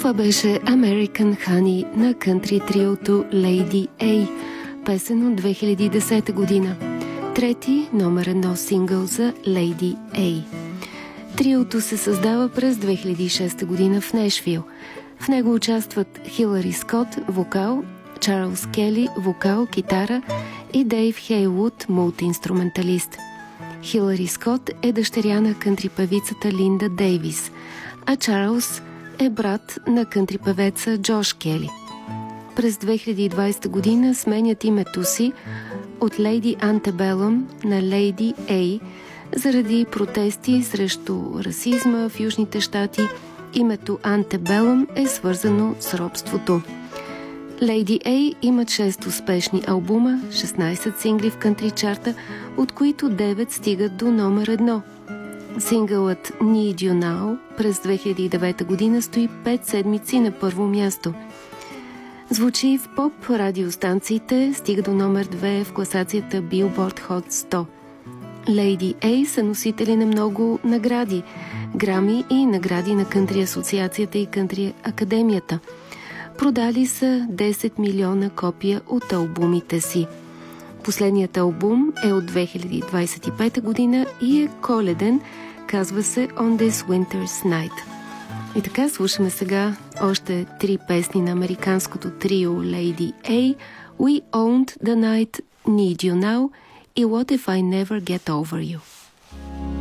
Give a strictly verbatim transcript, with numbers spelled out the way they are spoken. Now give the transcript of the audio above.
Това беше American Honey на кънтри триото Lady A, песен от две хиляди и десета година. Трети номер едно сингъл за Lady A. Триото се създава през две хиляди и шеста година в Нешвил. В него участват Хилари Скот, вокал, Чарлз Кели, вокал, китара и Дейв Хейвуд, мултиинструменталист. Хилари Скот е дъщеря на кънтри певицата Линда Дейвис, а Чарлз е брат на кънтри певеца Джош Кели. През две хиляди и двадесета година сменят името си от Lady Antebellum на Lady A заради протести срещу расизма в Южните щати. Името Antebellum е свързано с робството. Lady A имат шест успешни албума, шестнадесет сингли в кънтри чарта, от които девет стигат до номер едно. Сингълът Need You Now през две хиляди и девета година стои пет седмици на първо място. Звучи в поп радиостанциите, стига до номер две в класацията Billboard Hot сто. Lady A са носители на много награди, грами и награди на кънтри асоциацията и кънтри академията. Продали са десет милиона копия от албумите си. Последният албум е от две хиляди двадесет и пета година и е коледен, казва се On This Winter's Night. И така слушаме сега още три песни на американското трио Lady A: We Owned the Night, Need You Now и What If I Never Get Over You.